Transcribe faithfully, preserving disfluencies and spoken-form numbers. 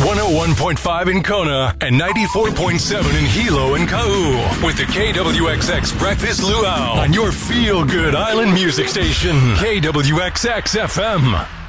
one oh one point five in Kona and ninety-four point seven in Hilo and Kau. With the K W X X Breakfast Luau on your feel-good island music station, K W X X F M.